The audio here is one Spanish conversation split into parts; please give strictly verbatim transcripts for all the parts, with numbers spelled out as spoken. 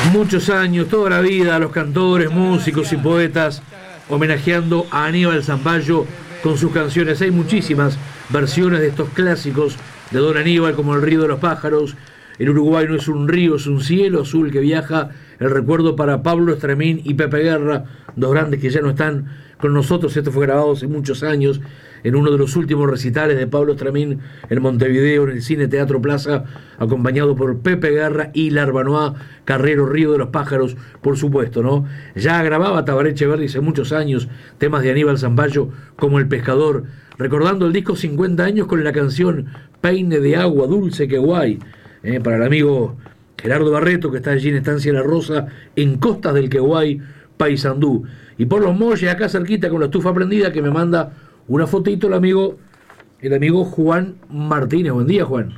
Muchos años, toda la vida, los cantores, músicos y poetas homenajeando a Aníbal Zamballo con sus canciones. Hay muchísimas versiones de estos clásicos de Don Aníbal, como El río de los pájaros, El Uruguay no es un río, es un cielo azul que viaja, el recuerdo para Pablo Estremín y Pepe Guerra, dos grandes que ya no están con nosotros. Esto fue grabado hace muchos años en uno de los últimos recitales de Pablo Estremín en Montevideo, en el Cine Teatro Plaza, acompañado por Pepe Guerra y Larbanois Carrero, Río de los pájaros, por supuesto, ¿no? Ya grababa Tabaré Echeverri hace muchos años temas de Aníbal Zamballo como El pescador, recordando el disco cincuenta años con la canción Peine de agua dulce que guay, eh, para el amigo Gerardo Barreto, que está allí en Estancia La Rosa, en Costas del Queguay, Paysandú. Y por los Molles, acá cerquita con la estufa prendida, que me manda una fotito el amigo, el amigo Juan Martínez. Buen día, Juan.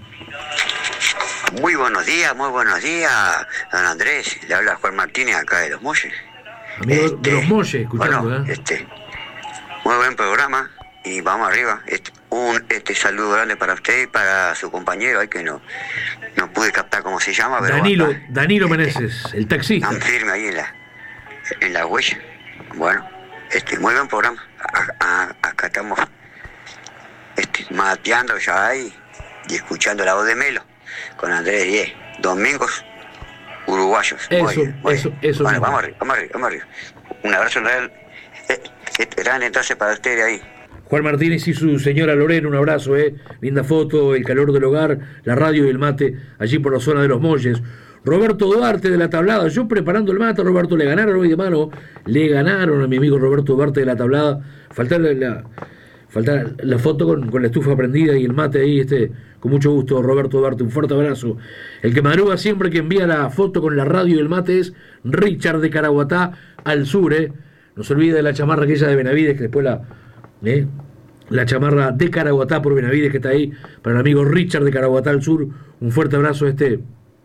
Muy buenos días, muy buenos días, don Andrés. Le habla Juan Martínez acá de Los Molles. Amigo este, de Los Molles, escuchando, bueno, ¿eh? Este, muy buen programa y vamos arriba. Este, un este saludo grande para usted y para su compañero, ay, que no, no pude captar cómo se llama, pero Danilo, bueno, Danilo este, Meneses, el taxista. tan firme ahí en la, en la huella. Bueno, este, muy buen programa. A, a, acá estamos este, mateando ya ahí y escuchando la voz de Melo con Andrés Diez. Domingos uruguayos. Eso, muy bien, muy eso, bien. eso. Bueno, mismo. vamos arriba, vamos arriba, vamos arriba. Un abrazo real, eh, eh, grande entonces para ustedes ahí. Juan Martínez y su señora Lorena, un abrazo, eh. Linda foto, el calor del hogar, la radio y el mate, allí por la zona de Los Molles. Roberto Duarte de La Tablada, yo preparando el mate, Roberto, le ganaron hoy de mano, le ganaron a mi amigo Roberto Duarte de La Tablada, falta la, la, falta la foto con, con la estufa prendida y el mate ahí, este, con mucho gusto, Roberto Duarte, un fuerte abrazo. El que madruga siempre, que envía la foto con la radio y el mate, es Richard de Caraguatá al sur, eh. No se olvide de la chamarra aquella de Benavides, que después la, eh, la chamarra de Caraguatá por Benavides, que está ahí, para el amigo Richard de Caraguatá al sur, un fuerte abrazo a este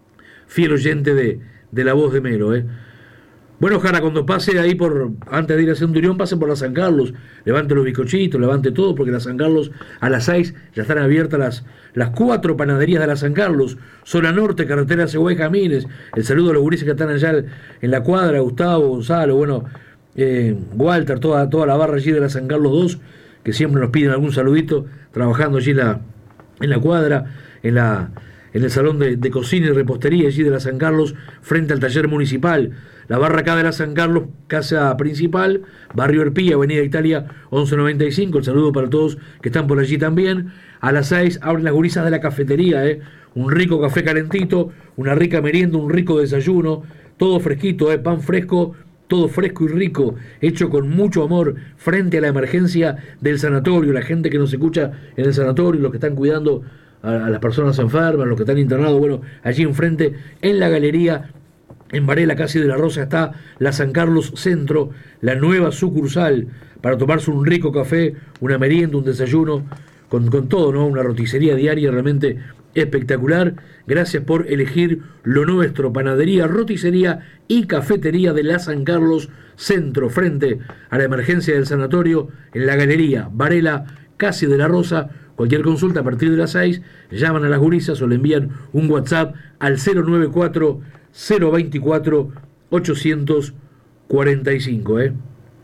fiel oyente de, de la voz de Melo, ¿eh? Bueno, Jara, cuando pase ahí por, antes de ir a Centurión, pase por la San Carlos, levante los bizcochitos, levante todo, porque la San Carlos a las seis ya están abiertas las, las cuatro panaderías de la San Carlos, zona norte, carretera Cegüey Camines. El saludo a los gurises que están allá en la cuadra, Gustavo, Gonzalo, bueno, eh, Walter, toda, toda la barra allí de la San Carlos dos, que siempre nos piden algún saludito, trabajando allí en la, en la cuadra, en la... en el salón de, de cocina y repostería allí de la San Carlos, frente al taller municipal. La barra acá de la San Carlos, casa principal, barrio Erpía, avenida Italia once noventa y cinco. El saludo para todos que están por allí también. A las seis abren las gurisas de la cafetería, ¿eh? Un rico café calentito, una rica merienda, un rico desayuno, todo fresquito, ¿eh? Pan fresco, todo fresco y rico, hecho con mucho amor frente a la emergencia del sanatorio. La gente que nos escucha en el sanatorio, los que están cuidando a las personas enfermas, los que están internados, bueno, allí enfrente, en la galería, en Varela, casi de la Rosa, está la San Carlos Centro, la nueva sucursal, para tomarse un rico café, una merienda, un desayuno, con, con todo, ¿no? Una roticería diaria realmente espectacular. Gracias por elegir lo nuestro, panadería, roticería y cafetería de la San Carlos Centro, frente a la emergencia del sanatorio, en la galería, Varela, casi de la Rosa. Cualquier consulta a partir de las seis, llaman a las gurisas o le envían un WhatsApp al cero nueve cuatro, cero veinticuatro, ochocientos cuarenta y cinco, ¿eh?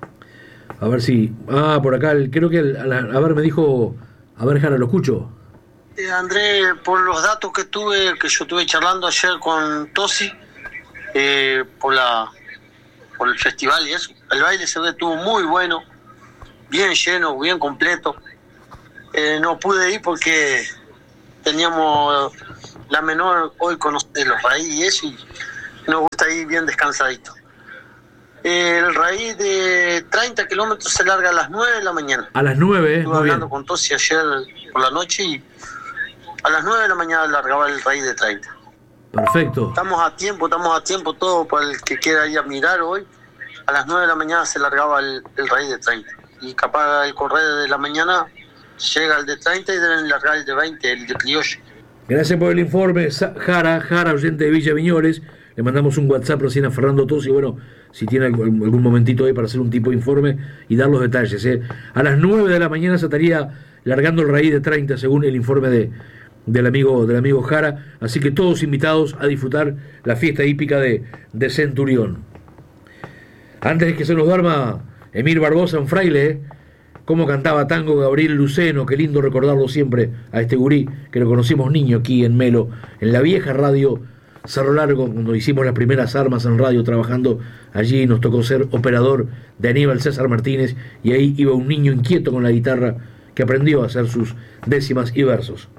A ver si... Ah, por acá, creo que... El, a, la, a ver, me dijo... A ver, Jara, ¿lo escucho? Eh, André, por los datos que tuve, que yo estuve charlando ayer con Tosi, eh, por la por el festival y eso, el baile se ve estuvo muy bueno, bien lleno, bien completo. Eh, no pude ir porque teníamos la menor hoy con los raíz y eso, y nos gusta ir bien descansadito. El raíz de treinta kilómetros se larga a las nueve de la mañana. A las nueve, ¿eh? Estuve hablando con Tosi ayer por la noche y a las nueve de la mañana largaba el raíz de treinta. Perfecto. Estamos a tiempo, estamos a tiempo todo para el que quiera ir a mirar hoy. A las nueve de la mañana se largaba el, el raíz de treinta. Y capaz el correo de la mañana llega el de treinta y deben largar el de veinte, el de criollo. Gracias por el informe, Jara, Jara, oyente de Villa Viñoles. Le mandamos un WhatsApp recién a Fernando Tosi, bueno, si tiene algún momentito ahí para hacer un tipo de informe y dar los detalles, ¿eh? A las nueve de la mañana se estaría largando el raíz de treinta, según el informe de, del amigo, del amigo Jara, así que todos invitados a disfrutar la fiesta hípica de, de Centurión. Antes de que se nos duerma Emir Barbosa, un fraile, ¿eh? Cómo cantaba tango Gabriel Luceno, qué lindo recordarlo siempre a este gurí, que lo conocimos niño aquí en Melo, en la vieja radio Cerro Largo, cuando hicimos las primeras armas en radio, trabajando allí, nos tocó ser operador de Aníbal César Martínez, y ahí iba un niño inquieto con la guitarra, que aprendió a hacer sus décimas y versos.